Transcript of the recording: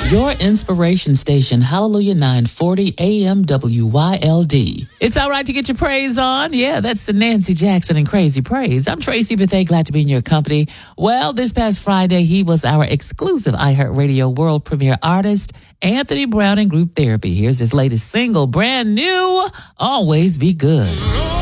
Your inspiration station, Hallelujah 940 AM WYLD. It's all right to get your praise on. Yeah, that's the Nancy Jackson and Crazy Praise. I'm Tracy Bethea, glad to be in your company. Well, this past Friday, he was our exclusive iHeartRadio world premiere artist, Anthony Brown and Group Therapy. Here's his latest single, brand new, Always Be Good.